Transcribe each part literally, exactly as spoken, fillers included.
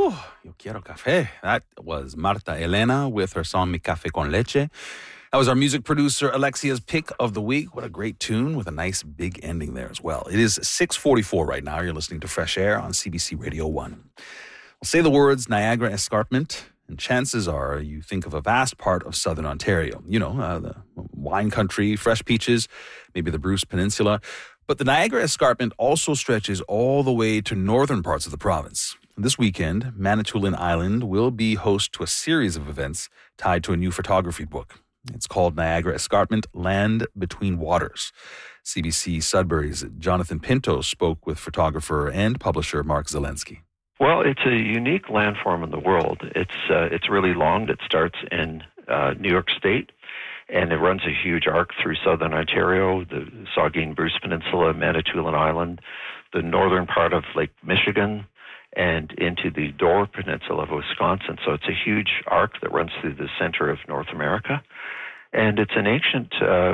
Whew, yo quiero café. That was Marta Elena with her song Mi Café con Leche. That was our music producer Alexia's pick of the week. What a great tune with a nice big ending there as well. It is six forty-four right now. You're listening to Fresh Air on C B C Radio one. We'll say the words Niagara Escarpment, and chances are you think of a vast part of southern Ontario. You know, uh, the wine country, fresh peaches, maybe the Bruce Peninsula. But the Niagara Escarpment also stretches all the way to northern parts of the province. This weekend, Manitoulin Island will be host to a series of events tied to a new photography book. It's called Niagara Escarpment, Land Between Waters. C B C Sudbury's Jonathan Pinto spoke with photographer and publisher Mark Zelensky. Well, it's a unique landform in the world. It's uh, it's really long. It starts in uh, New York State, and it runs a huge arc through southern Ontario, the Saugeen Bruce Peninsula, Manitoulin Island, the northern part of Lake Michigan, and into the Door Peninsula of Wisconsin. So it's a huge arc that runs through the center of North America. And it's an ancient uh,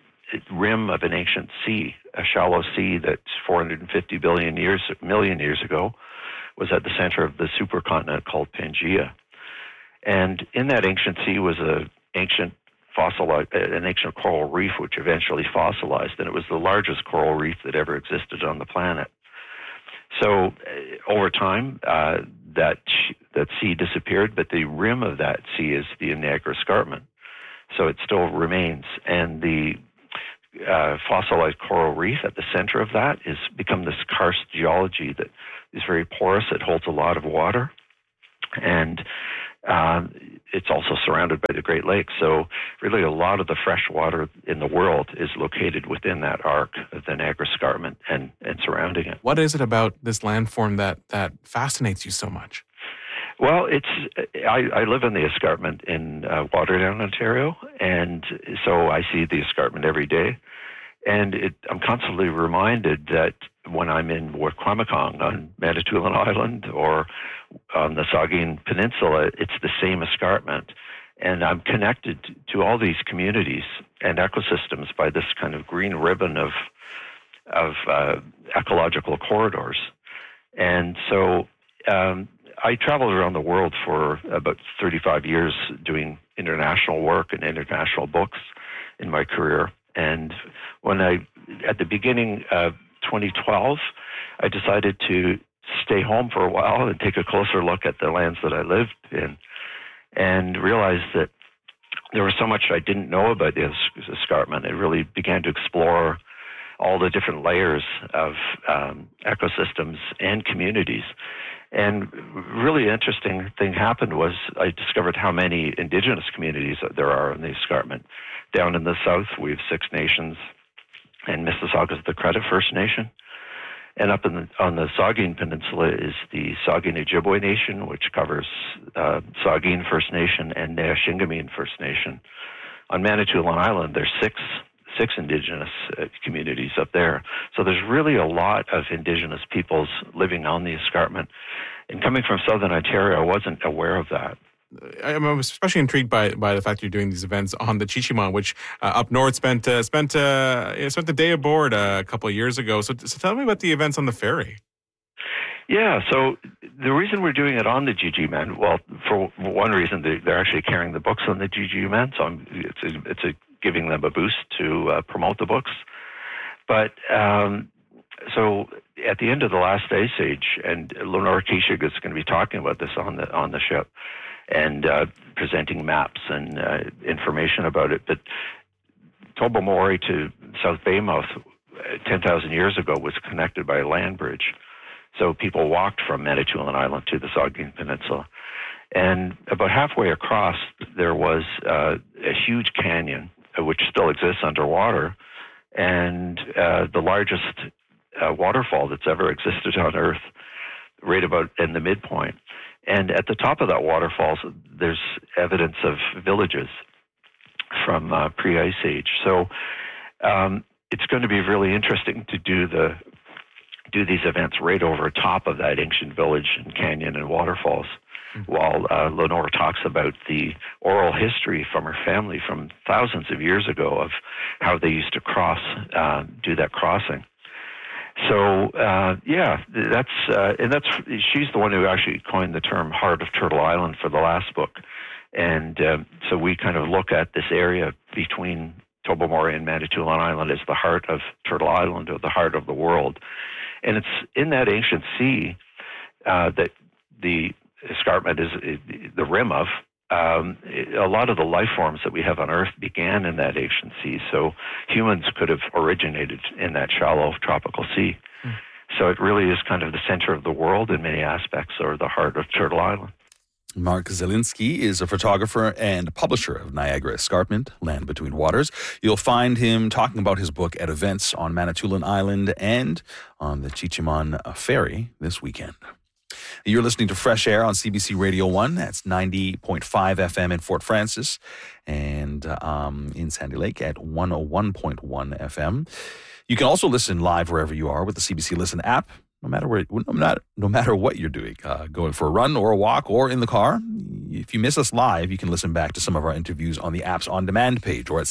rim of an ancient sea, a shallow sea that four hundred fifty billion years, million years ago was at the center of the supercontinent called Pangaea. And in that ancient sea was a ancient fossilized, an ancient coral reef which eventually fossilized, and it was the largest coral reef that ever existed on the planet. So uh, over time, uh, that that sea disappeared, but the rim of that sea is the Niagara Escarpment. So it still remains, and the uh, fossilized coral reef at the center of that is become this karst geology that is very porous. It holds a lot of water, and um, it's also surrounded by the Great Lakes. So really a lot of the fresh water in the world is located within that arc of the Niagara Escarpment and, and surrounding it. What is it about this landform that, that fascinates you so much? Well, it's I, I live in the escarpment in uh, Waterdown, Ontario, and so I see the escarpment every day. And it, I'm constantly reminded that when I'm in Wikwemikong on Manitoulin Island or on the Saugeen Peninsula, it's the same escarpment. And I'm connected to all these communities and ecosystems by this kind of green ribbon of, of uh, ecological corridors. And so um, I traveled around the world for about thirty-five years doing international work and international books in my career. And when I, at the beginning of twenty twelve, I decided to stay home for a while and take a closer look at the lands that I lived in and realized that there was so much I didn't know about the escarpment. I really began to explore all the different layers of um, ecosystems and communities. And really interesting thing happened was I discovered how many indigenous communities there are in the escarpment. Down in the south, we have Six Nations, and Mississauga's the Credit First Nation. And up in the, on the Saugeen Peninsula is the Saugeen Ojibwe Nation, which covers uh, Saugeen First Nation and Neoshingamine First Nation. On Manitoulin Island, there's six six indigenous uh, communities up there. So there's really a lot of indigenous peoples living on the escarpment. And coming from southern Ontario, I wasn't aware of that. I'm especially intrigued by by the fact you're doing these events on the Chi-Chi-Mon, which uh, up north spent uh, spent uh, spent the day aboard uh, a couple of years ago. So, so tell me about the events on the ferry. Yeah, so the reason we're doing it on the Chi-Chi-Mon, well, for one reason, they're actually carrying the books on the Chi-Chi-Mon, so I'm, it's a, it's a giving them a boost to uh, promote the books. But um, so at the end of the last ice age, and Lenore Kishig is going to be talking about this on the on the ship and uh, presenting maps and uh, information about it. But Tobermory to South Baymouth ten thousand years ago was connected by a land bridge. So people walked from Manitoulin Island to the Saugeen Peninsula. And about halfway across, there was uh, a huge canyon, which still exists underwater, and uh, the largest uh, waterfall that's ever existed on Earth, right about in the midpoint. And at the top of that waterfall, there's evidence of villages from uh, pre-ice age. So um, it's going to be really interesting to do the do these events right over top of that ancient village and canyon and waterfalls, mm-hmm. while uh, Lenore talks about the oral history from her family from thousands of years ago of how they used to cross, uh, do that crossing. So uh, yeah, that's uh, and that's she's the one who actually coined the term "Heart of Turtle Island" for the last book, and um, so we kind of look at this area between Tobermory and Manitoulin Island as the heart of Turtle Island, or the heart of the world, and it's in that ancient sea uh, that the escarpment is the rim of. Um, a lot of the life forms that we have on Earth began in that ancient sea, so humans could have originated in that shallow tropical sea. Mm. So it really is kind of the center of the world in many aspects, or the heart of Turtle Island. Mark Zielinski is a photographer and publisher of Niagara Escarpment, Land Between Waters. You'll find him talking about his book at events on Manitoulin Island and on the Chi-Cheemaun Ferry this weekend. You're listening to Fresh Air on C B C Radio one. That's ninety point five F M in Fort Francis, and um, in Sandy Lake at one oh one point one F M. You can also listen live wherever you are with the C B C Listen app, no matter where, no matter, no matter what you're doing, uh, going for a run or a walk or in the car. If you miss us live, you can listen back to some of our interviews on the app's on-demand page or at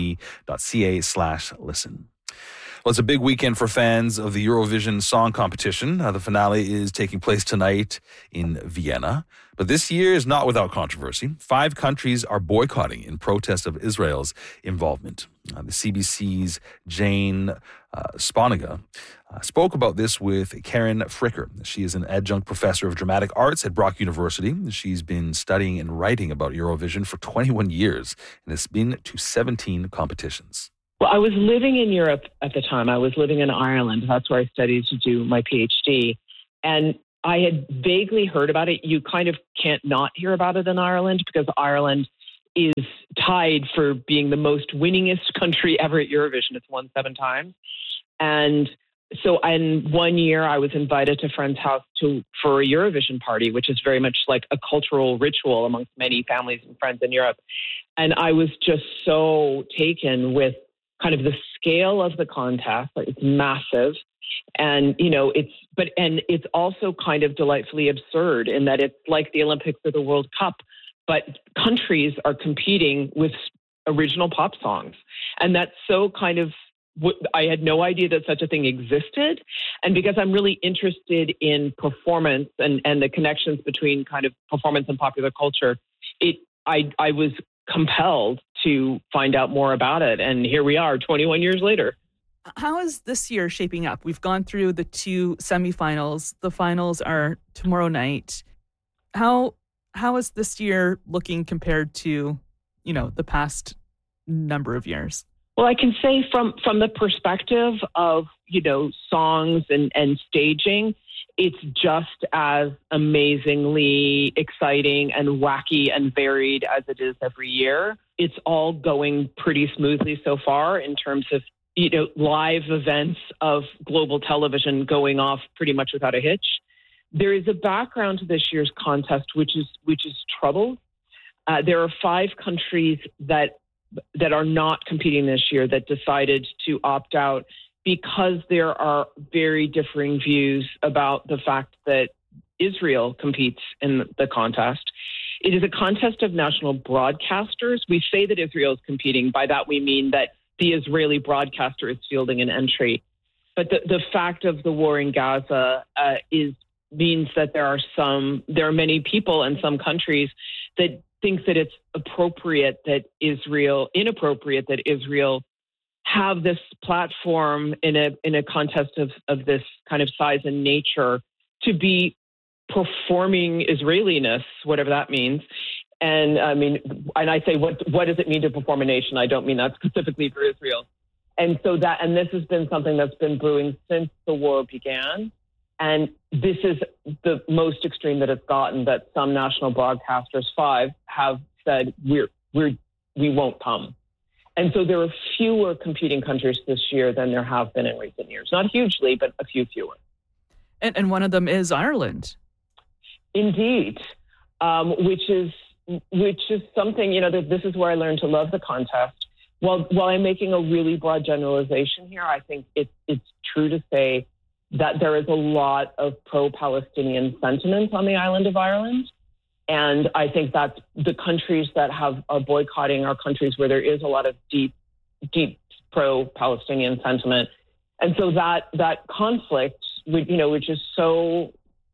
cbc.ca slash listen. Well, it's a big weekend for fans of the Eurovision Song Competition. Uh, the finale is taking place tonight in Vienna. But this year is not without controversy. Five countries are boycotting in protest of Israel's involvement. Uh, the C B C's Jane uh, Sponiga uh, spoke about this with Karen Fricker. She is an adjunct professor of dramatic arts at Brock University. She's been studying and writing about Eurovision for twenty-one years and has been to seventeen competitions. Well, I was living in Europe at the time. I was living in Ireland. That's where I studied to do my PhD. And I had vaguely heard about it. You kind of can't not hear about it in Ireland, because Ireland is tied for being the most winningest country ever at Eurovision. It's won seven times. And so in one year, I was invited to a friend's house to for a Eurovision party, which is very much like a cultural ritual amongst many families and friends in Europe. And I was just so taken with kind of the scale of the contest. Like, it's massive. And, you know, it's, but, and it's also kind of delightfully absurd in that it's like the Olympics or the World Cup, but countries are competing with original pop songs. And that's so kind of, I had no idea that such a thing existed. And because I'm really interested in performance and, and the connections between kind of performance and popular culture, it, I, I was compelled to find out more about it. And here we are twenty-one years later. How is this year shaping up? We've gone through the two semifinals. The finals are tomorrow night. How how is this year looking compared to, you know, the past number of years? Well, I can say from from the perspective of, you know, songs and, and staging, it's just as amazingly exciting and wacky and varied as it is every year. It's all going pretty smoothly so far in terms of, you know, live events of global television going off pretty much without a hitch. There is a background to this year's contest, which is which is troubled. Uh, there are five countries that that are not competing this year that decided to opt out because there are very differing views about the fact that Israel competes in the contest. It is a contest of national broadcasters. We say that Israel is competing. By that, we mean that the Israeli broadcaster is fielding an entry. But the, the fact of the war in Gaza uh, is means that there are some, there are many people in some countries that think that it's appropriate that Israel, inappropriate that Israel have this platform in a in a contest of, of this kind of size and nature to be performing Israeliness, whatever that means. And I mean, and I say, what what does it mean to perform a nation? I don't mean that specifically for Israel. And so that, and this has been something that's been brewing since the war began. And this is the most extreme that it's gotten, that some national broadcasters, five, have said, we're, we're, we won't come. And so there are fewer competing countries this year than there have been in recent years. Not hugely, but a few fewer. And, and one of them is Ireland. Indeed, um, which is which is something, you know, this is where I learned to love the contest. While, while I'm making a really broad generalization here, I think it's it's true to say that there is a lot of pro-Palestinian sentiment on the island of Ireland. And I think that the countries that have are boycotting are countries where there is a lot of deep, deep pro-Palestinian sentiment. And so that that conflict, you know, which is so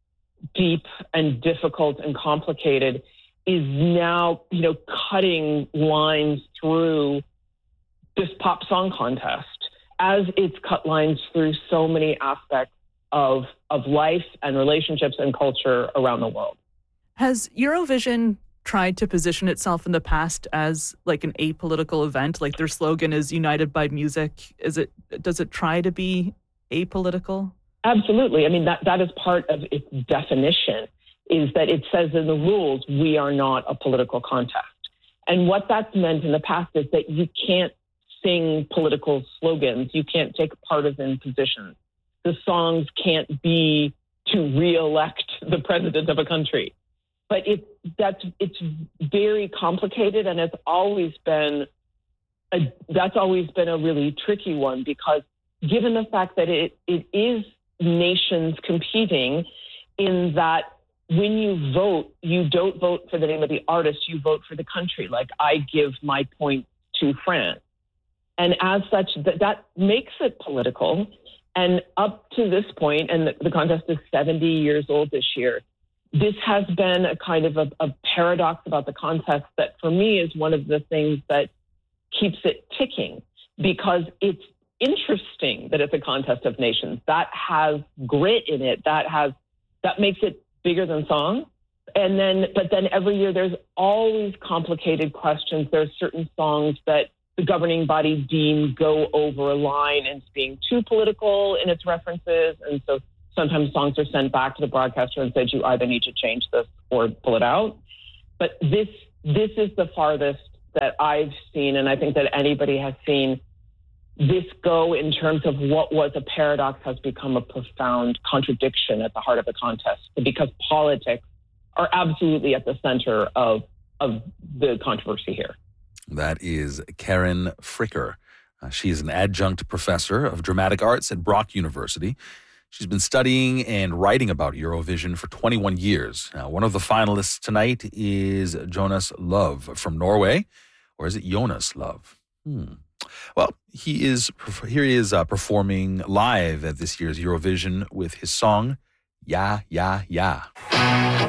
deep and difficult and complicated, is now, you know, cutting lines through this pop song contest, as it's cut lines through so many aspects of of life and relationships and culture around the world. Has Eurovision tried to position itself in the past as like an apolitical event? Like their slogan is "United by Music." Is it? Does it try to be apolitical? Absolutely. I mean, that that is part of its definition, is that it says in the rules, we are not a political contest. And what that's meant in the past is that you can't sing political slogans. You can't take partisan positions. The songs can't be to re-elect the president of a country. But it, that's, it's very complicated, and it's always been a, that's always been a really tricky one, because given the fact that it, it is nations competing, in that when you vote, you don't vote for the name of the artist, you vote for the country. Like, I give my point to France. And as such, that, that makes it political. And up to this point, and the, the contest is seventy years old this year, this has been a kind of a, a paradox about the contest that for me is one of the things that keeps it ticking, because it's interesting that it's a contest of nations. That has grit in it. That has, that makes it bigger than song. And then, but then every year there's always complicated questions. There's certain songs that the governing body deem go over a line and being too political in its references. And so sometimes songs are sent back to the broadcaster and said, you either need to change this or pull it out. But this, this is the farthest that I've seen, and I think that anybody has seen this go in terms of what was a paradox has become a profound contradiction at the heart of the contest, because politics are absolutely at the center of, of the controversy here. That is Karen Fricker. Uh, she is an adjunct professor of dramatic arts at Brock University. She's been studying and writing about Eurovision for twenty-one years. Now, one of the finalists tonight is Jonas Love from Norway. Or is it Jonas Love? Hmm. Well, he is here. He is uh, performing live at this year's Eurovision with his song "Ya Ya Ya."